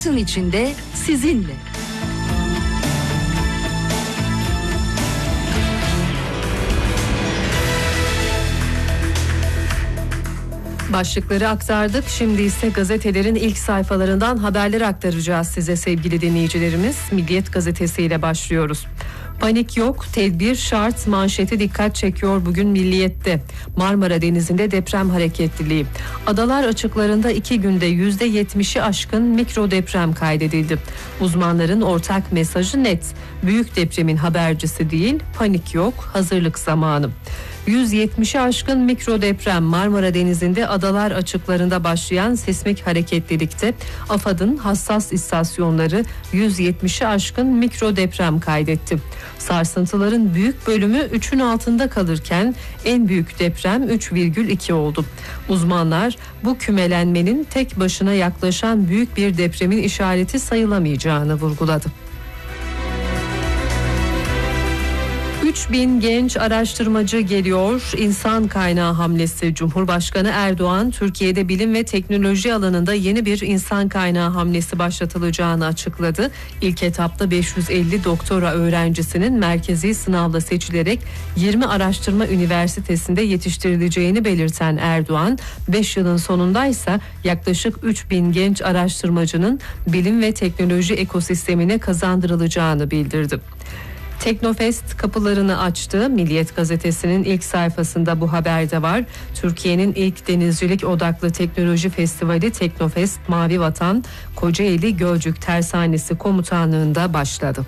içinde sizinle. Başlıkları aktardık. Şimdi ise gazetelerin ilk sayfalarından haberleri aktaracağız size sevgili dinleyicilerimiz. Milliyet Gazetesi ile başlıyoruz. Panik yok, tedbir şart manşeti dikkat çekiyor bugün Milliyet'te. Marmara Denizi'nde deprem hareketliliği. Adalar açıklarında 2 günde %70'i aşkın mikro deprem kaydedildi. Uzmanların ortak mesajı net. Büyük depremin habercisi değil, panik yok, hazırlık zamanı. 170'i aşkın mikro deprem Marmara Denizi'nde adalar açıklarında başlayan sismik hareketlilikte AFAD'ın hassas istasyonları 170'i aşkın mikro deprem kaydetti. Sarsıntıların büyük bölümü 3'ün altında kalırken en büyük deprem 3,2 oldu. Uzmanlar bu kümelenmenin tek başına yaklaşan büyük bir depremin işareti sayılamayacağını vurguladı. 3000 genç araştırmacı geliyor. İnsan kaynağı hamlesi. Cumhurbaşkanı Erdoğan, Türkiye'de bilim ve teknoloji alanında yeni bir insan kaynağı hamlesi başlatılacağını açıkladı. İlk etapta 550 doktora öğrencisinin merkezi sınavla seçilerek 20 araştırma üniversitesinde yetiştirileceğini belirten Erdoğan, 5 yılın sonundaysa yaklaşık 3000 genç araştırmacının bilim ve teknoloji ekosistemine kazandırılacağını bildirdi. Teknofest kapılarını açtı. Milliyet Gazetesi'nin ilk sayfasında bu haber de var. Türkiye'nin ilk denizcilik odaklı teknoloji festivali Teknofest Mavi Vatan, Kocaeli Gölcük Tersanesi Komutanlığı'nda başladı.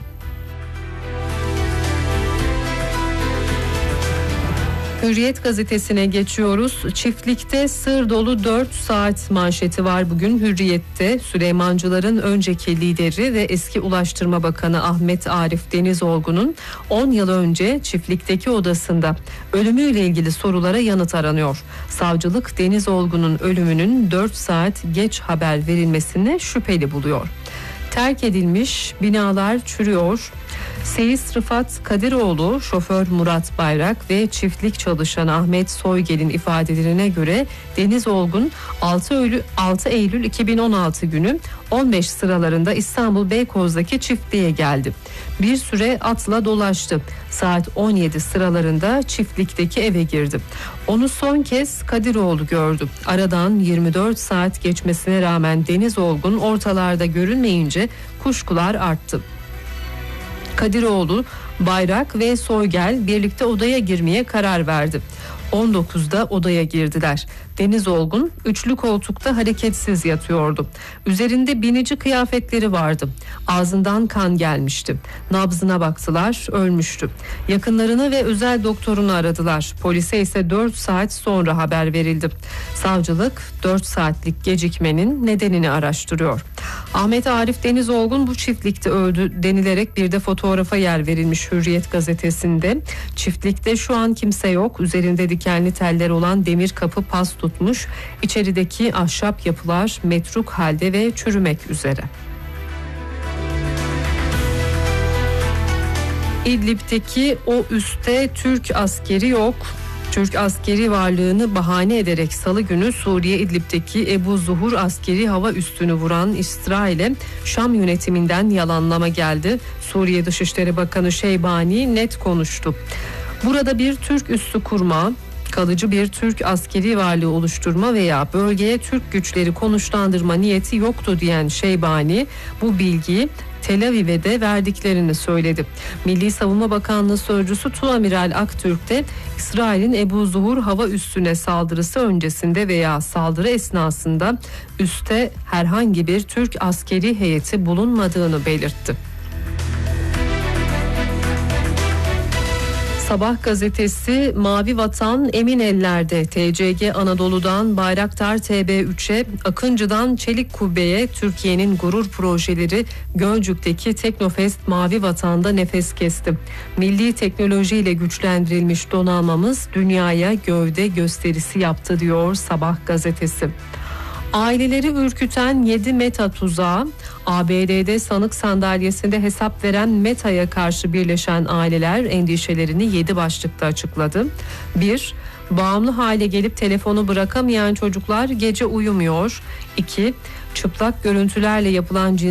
Hürriyet gazetesine geçiyoruz. Çiftlikte sır dolu 4 saat manşeti var bugün Hürriyet'te. Süleymancıların önceki lideri ve eski Ulaştırma Bakanı Ahmet Arif Denizolgu'nun 10 yıl önce çiftlikteki odasında ölümüyle ilgili sorulara yanıt aranıyor. Savcılık Denizolgu'nun ölümünün 4 saat geç haber verilmesini şüpheli buluyor. Terk edilmiş binalar çürüyor. Seyis Rıfat Kadiroğlu, şoför Murat Bayrak ve çiftlik çalışanı Ahmet Soygel'in ifadelerine göre Deniz Olgun 6 Eylül 2016 günü 15 sıralarında İstanbul Beykoz'daki çiftliğe geldi. Bir süre atla dolaştı. Saat 17 sıralarında çiftlikteki eve girdi. Onu son kez Kadiroğlu gördü. Aradan 24 saat geçmesine rağmen Deniz Olgun ortalarda görünmeyince kuşkular arttı. Kadiroğlu, Bayrak ve Soygel birlikte odaya girmeye karar verdi. 19'da odaya girdiler. Deniz Olgun üçlü koltukta hareketsiz yatıyordu. Üzerinde binici kıyafetleri vardı. Ağzından kan gelmişti. Nabzına baktılar, ölmüştü. Yakınlarını ve özel doktorunu aradılar. Polise ise 4 saat sonra haber verildi. Savcılık 4 saatlik gecikmenin nedenini araştırıyor. Ahmet Arif Deniz Olgun bu çiftlikte öldü denilerek bir de fotoğrafa yer verilmiş Hürriyet gazetesinde. Çiftlikte şu an kimse yok. Üzerinde dikenli teller olan demir kapı pas tutmuş. İçerideki ahşap yapılar metruk halde ve çürümek üzere. İdlib'deki o üste Türk askeri yok. Türk askeri varlığını bahane ederek Salı günü Suriye İdlib'deki Ebu Zuhur askeri hava üssünü vuran İsrail'e Şam yönetiminden yalanlama geldi. Suriye Dışişleri Bakanı Şeybani net konuştu. Burada bir Türk üssü kurma, kalıcı bir Türk askeri varlığı oluşturma veya bölgeye Türk güçleri konuşlandırma niyeti yoktu diyen Şeybani bu bilgiyi Tel Aviv'e de verdiklerini söyledi. Milli Savunma Bakanlığı Sözcüsü Tuamiral Aktürk de İsrail'in Ebu Zuhur hava üssüne saldırısı öncesinde veya saldırı esnasında üste herhangi bir Türk askeri heyeti bulunmadığını belirtti. Sabah gazetesi Mavi Vatan emin ellerde. TCG Anadolu'dan Bayraktar TB3'e, Akıncı'dan Çelik Kubbe'ye Türkiye'nin gurur projeleri Gölcük'teki Teknofest Mavi Vatan'da nefes kesti. Milli teknolojiyle güçlendirilmiş donanmamız dünyaya gövde gösterisi yaptı diyor Sabah gazetesi. Aileleri ürküten 7 Meta tuzağı. ABD'de sanık sandalyesinde hesap veren Meta'ya karşı birleşen aileler endişelerini 7 başlıkta açıkladı. 1. Bağımlı hale gelip telefonu bırakamayan çocuklar gece uyumuyor. 2. Çıplak görüntülerle yapılan